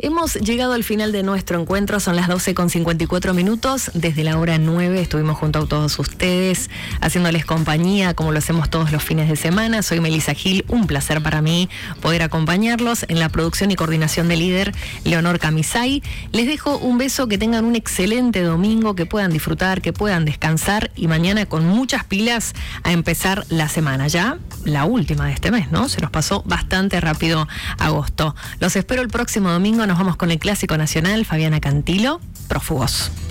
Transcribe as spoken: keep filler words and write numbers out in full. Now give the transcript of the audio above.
Hemos llegado al final de nuestro encuentro, son las doce con cincuenta y cuatro minutos. Desde la hora nueve estuvimos junto a todos ustedes, haciéndoles compañía como lo hacemos todos los fines de semana. Soy Melissa Gil, un placer para mí poder acompañarlos en la producción y coordinación de Líder, Leonor Camisay. Les dejo un beso, que tengan un excelente domingo, que puedan disfrutar, que puedan descansar y mañana con muchas pilas a empezar la semana. Ya la última de este mes, ¿no? Se nos pasó bastante rápido agosto. Los espero el próximo domingo. Nos vamos con el clásico nacional, Fabiana Cantilo, Prófugos.